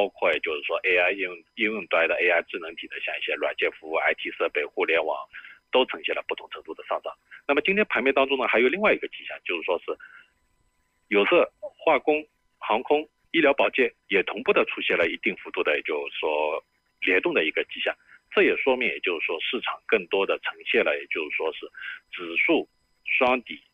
包括就是说 AI 应用端的 AI 智能体的，像一些软件服务、IT 设备、互联网，都呈现了不同程度的上涨。那么今天盘面当中呢，还有另外一个迹象，就是说是有色、化工、航空、医疗保健也同步的出现了一定幅度的，也就是说联动的一个迹象。这也说明，也就是说市场更多的呈现了，也就是说是指数双底